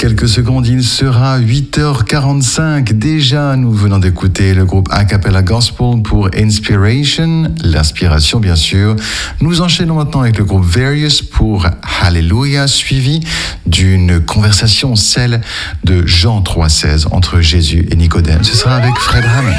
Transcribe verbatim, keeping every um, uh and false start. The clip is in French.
quelques secondes, il sera huit heures quarante-cinq. Déjà, nous venons d'écouter le groupe A Cappella Gospel pour Inspiration, l'inspiration bien sûr. Nous enchaînons maintenant avec le groupe Various pour Hallelujah, suivi d'une conversation, celle de Jean trois seize entre Jésus et Nicodème. Ce sera avec Fred Hammond.